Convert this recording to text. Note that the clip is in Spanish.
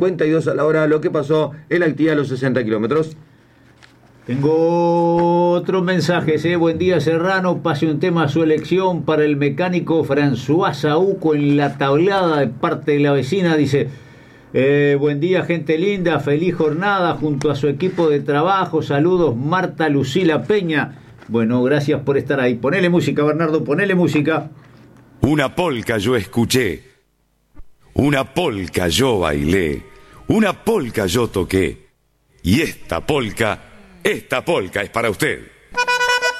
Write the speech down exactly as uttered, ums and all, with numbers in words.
cincuenta y dos a la hora, lo que pasó en la actividad de los sesenta kilómetros. Tengo otros mensajes, ¿eh? Buen día, Serrano. Pase un tema a su elección para el mecánico François Saúco en la tablada de parte de la vecina. Dice, eh, buen día, gente linda, feliz jornada junto a su equipo de trabajo. Saludos, Marta Lucila Peña. Bueno, gracias por estar ahí. Ponele música, Bernardo, ponele música. Una polca yo escuché, una polca yo bailé, una polca yo toqué. Y esta polca, esta polca es para usted.